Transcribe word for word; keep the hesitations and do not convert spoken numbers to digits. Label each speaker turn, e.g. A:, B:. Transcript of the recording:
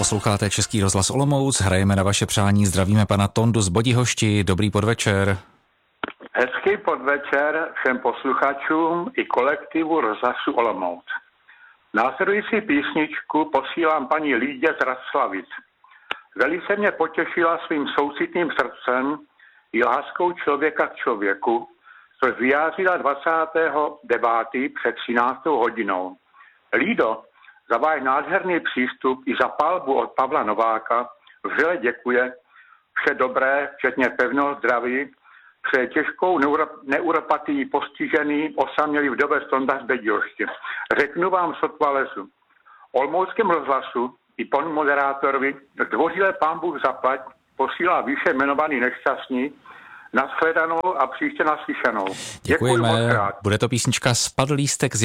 A: Posloucháte Český rozhlas Olomouc, hrajeme na vaše přání, zdravíme pana Tondu z Bodihošti, dobrý podvečer.
B: Hezký podvečer všem posluchačům i kolektivu rozhlasu Olomouc. Následující písničku posílám paní Lídě z Raclavic. Velice mě potěšila svým soucitným srdcem i láskou člověka k člověku, což vyjádřila dvacátého devátého před třináctou hodinou. Lído, za váš nádherný přístup i za palbu od Pavla Nováka vřele děkuje. Vše dobré, včetně pevného zdraví, přeje těžkou neuropatii postižený osamělý vdovec Tonda z Bedihoště. Řeknu vám sotva lezu. Olomouckém rozhlasu i panu moderátorovi zdvořile pán Bůh zaplať posílá výše jmenovaný nešťastný, nashledanou a příště naslyšenou.
A: Děkujeme. Bude to písnička Spadl lístek z